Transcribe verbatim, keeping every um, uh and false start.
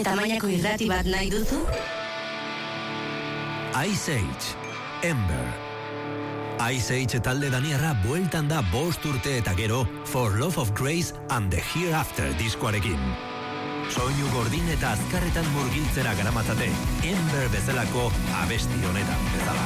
Iruñe tamainako irrati bat nahi duzu? Ice Age, Ember. Ice Age talde daniarra bueltan da bost urte eta gero For Love of Grace and the Hereafter diskoarekin. Soinu gordin eta azkarretan murgiltzera garamatzate, Ember bezalako abesti honetan bezala.